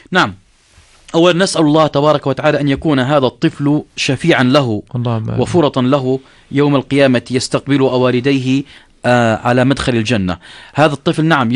نعم. أولا نسأل الله تبارك وتعالى أن يكون هذا الطفل شفيعا له وفرطا له يوم القيامة، يستقبل والديه على مدخل الجنة. هذا الطفل نعم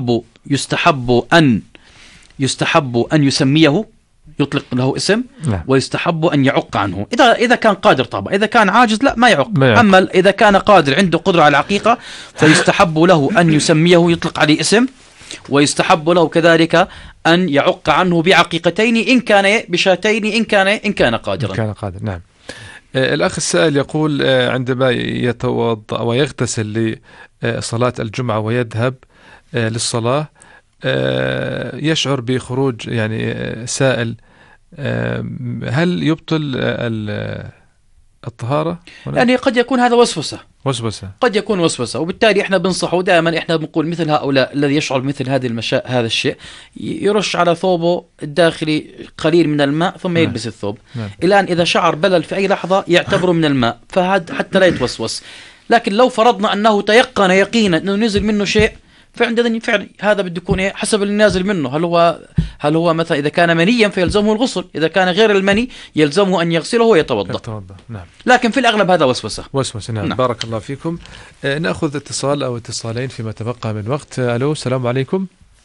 يستحب أن يسميه، يطلق له اسم، ويستحب أن يعق عنه إذا كان قادر. طبعا إذا كان عاجز لا ما يعق. أما إذا كان قادر عنده قدرة على العقيقة فيستحب له أن يسميه، يطلق عليه اسم، ويستحب له كذلك أن يعق عنه بعقيقتين إن كان بشاتين إن كان قادرا. كان قادر. نعم. الأخ السائل يقول عندما يتوضأ ويغتسل لصلاة الجمعة ويذهب للصلاة يشعر بخروج يعني سائل، هل يبطل الطهارة؟ يعني قد يكون هذا وسوسة، قد يكون وسوسة، وبالتالي احنا بنصحه دائما، احنا بنقول مثل هؤلاء الذي يشعر مثل هذا الشيء يرش على ثوبه الداخلي قليل من الماء ثم يلبس الثوب. الآن إذا شعر بلل في أي لحظة يعتبره من الماء، فهذا حتى لا يتوسوس. لكن لو فرضنا أنه تيقن يقينا أنه نزل منه شيء، فعندنا فعلا هذا بده يكون حسب النازل منه. هل هو مثلا إذا كان منيا فيلزمه الغسل، إذا كان غير المني يلزمه أن يغسله ويتوضأ. نعم. لكن في الأغلب هذا وسوسة. نعم. بارك الله فيكم. نأخذ اتصال أو اتصالين فيما تبقى من وقت. ألو، السلام عليكم.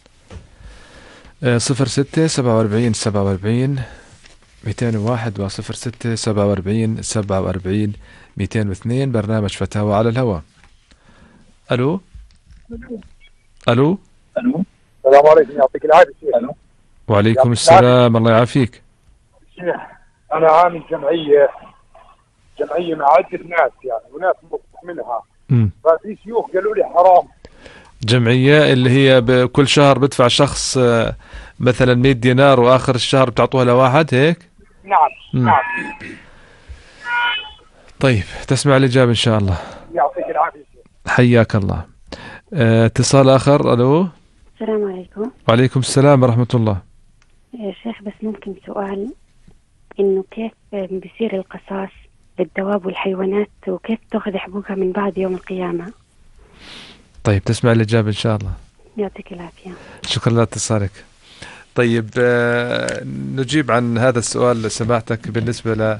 06 47 47 201 و 06 47 47 202. برنامج فتاوى على الهواء. ألو. السلام عليكم، يعطيك العافية. وعليكم السلام، الله يعافيك. شيخ أنا عامل جمعية مع عدة ناس يعني، وناس مفتوح منها، ففي شيوخ قالوا لي حرام. جمعية اللي هي بكل شهر بدفع شخص مثلا 100 دينار وآخر الشهر بتعطوها لواحد هيك؟ نعم. طيب تسمع الإجابة إن شاء الله. يعطيك العافية. حياك الله. اتصال آخر. ألو. السلام عليكم. وعليكم السلام ورحمة الله. يا شيخ بس ممكن سؤال، إنه كيف بيصير القصاص للدواب والحيوانات، وكيف تأخذ حقوقها من بعد يوم القيامة؟ طيب تسمع الإجابة إن شاء الله. يعطيك العافية. شكرا لاتصالك. طيب نجيب عن هذا السؤال سماحتك. بالنسبة ل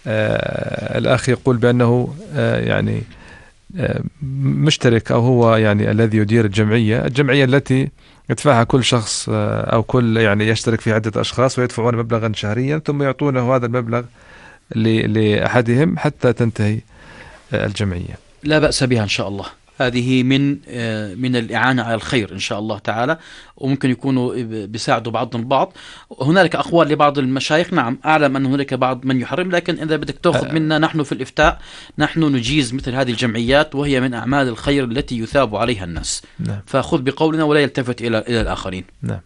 الأخ يقول بأنه يعني مشترك، أو هو يعني الذي يدير الجمعية التي يدفعها كل شخص أو كل يعني يشترك في عدة أشخاص ويدفعون مبلغا شهريا، ثم يعطونه هذا المبلغ لأحدهم حتى تنتهي الجمعية. لا بأس بها إن شاء الله. هذه من الإعانة على الخير إن شاء الله تعالى، وممكن يكونوا بيساعدوا بعضهم البعض. هنالك أقوال لبعض المشايخ، نعم أعلم أن هنالك بعض من يحرم، لكن إذا بدك تأخذ منا نحن في الإفتاء نحن نجيز مثل هذه الجمعيات، وهي من أعمال الخير التي يثاب عليها الناس. نعم. فخذ بقولنا ولا يلتفت إلى الآخرين. نعم.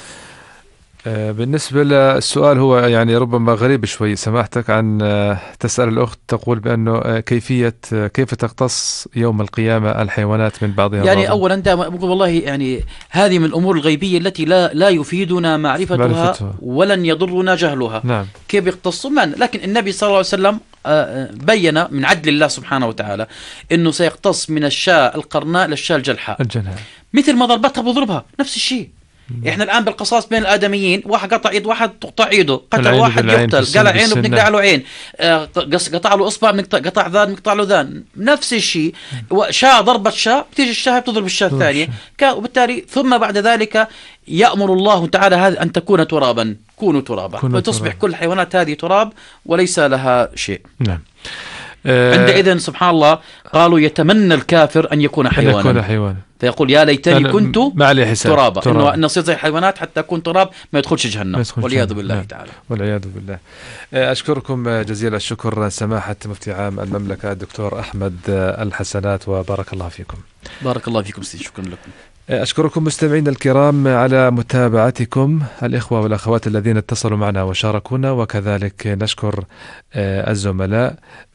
بالنسبة للسؤال هو يعني ربما غريب شوي سماحتك، عن تسأل الأخت تقول بأنه كيف تقتص يوم القيامة الحيوانات من بعضها يعني أولا دائما أقول والله يعني هذه من الأمور الغيبية التي لا يفيدنا معرفتها ولن يضرنا جهلها. نعم. كيف يقتصوا معنا؟ لكن النبي صلى الله عليه وسلم بين من عدل الله سبحانه وتعالى أنه سيقتص من الشاة القرناء للشاة الجلحاء، مثل ما ضربتها بضربها، نفس الشيء. احنا الان بالقصاص بين الادميين، واحد قطع يد واحد تقطع ايده، قتل واحد يقتل، قلع عينه بنقلع له عين، قطع له اصبع قطع ذان بنقطع له ذان، نفس الشيء. شاة ضربت شاة بتيجي الشاة بتضرب الشاة الثانيه، وبالتالي ثم بعد ذلك يأمر الله تعالى هذا ان تكون ترابا، كونوا ترابا، فتصبح كل الحيوانات هذه تراب وليس لها شيء. نعم. عندئذ سبحان الله قالوا يتمنى الكافر أن يكون حيوانا، فيقول يا ليتني كنت ترابا، إنه أصير زي الحيوانات حتى أكون تراب ما يدخلش جهنم والعياذ بالله تعالى. والعياذ بالله. أشكركم جزيل الشكر سماحة مفتي عام المملكة الدكتور أحمد الحسنات، وبارك الله فيكم. بارك الله فيكم سيدي، شكرا لكم. أشكركم مستمعين الكرام على متابعتكم، الإخوة والأخوات الذين اتصلوا معنا وشاركونا، وكذلك نشكر الزملاء.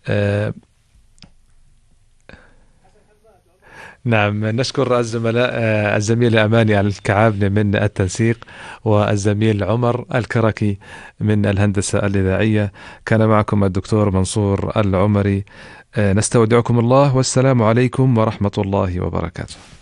نعم نشكر الزملاء، الزميل أماني الكعابني من التنسيق، والزميل عمر الكركي من الهندسة الإذاعية. كان معكم الدكتور منصور العمري. نستودعكم الله، والسلام عليكم ورحمة الله وبركاته.